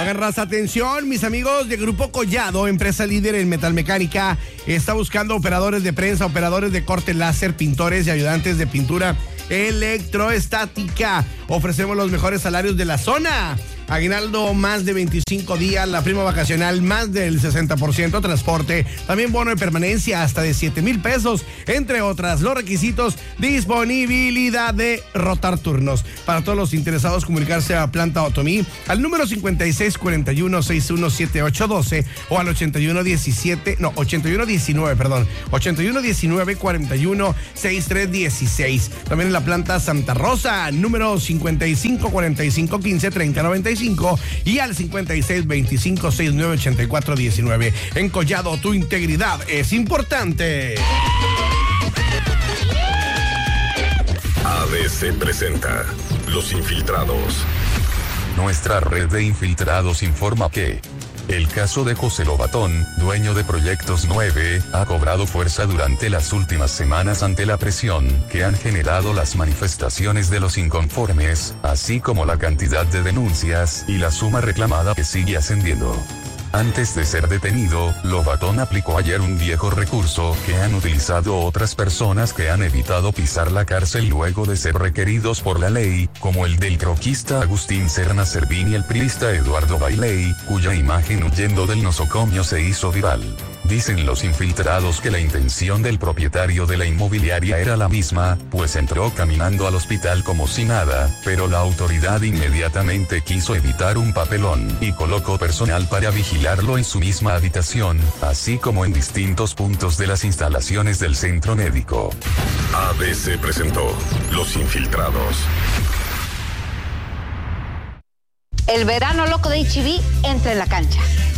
Hagan raza, atención, mis amigos de Grupo Collado, empresa líder en metalmecánica, está buscando operadores de prensa, operadores de corte láser, pintores y ayudantes de pintura electroestática. Ofrecemos los mejores salarios de la zona. Aguinaldo más de 25 días, la prima vacacional más del 60%, transporte, también bono de permanencia hasta de 7,000 pesos, entre otras. Los requisitos: disponibilidad de rotar turnos. Para todos los interesados, comunicarse a Planta Otomí al número 5641-617812 o al 8119-416316. También en la planta Santa Rosa, número 5545153095 y al 5625698419. En Collado, tu integridad es importante. ABC presenta Los Infiltrados. Nuestra red de infiltrados informa que el caso de José Lobatón, dueño de Proyectos 9, ha cobrado fuerza durante las últimas semanas ante la presión que han generado las manifestaciones de los inconformes, así como la cantidad de denuncias y la suma reclamada que sigue ascendiendo. Antes de ser detenido, Lobatón aplicó ayer un viejo recurso que han utilizado otras personas que han evitado pisar la cárcel luego de ser requeridos por la ley, como el del croquista Agustín Serna Servín y el priista Eduardo Bailey, cuya imagen huyendo del nosocomio se hizo viral. Dicen los infiltrados que la intención del propietario de la inmobiliaria era la misma, pues entró caminando al hospital como si nada, pero la autoridad inmediatamente quiso evitar un papelón y colocó personal para vigilarlo en su misma habitación, así como en distintos puntos de las instalaciones del centro médico. ABC presentó Los Infiltrados. El verano loco de HB entra en la cancha.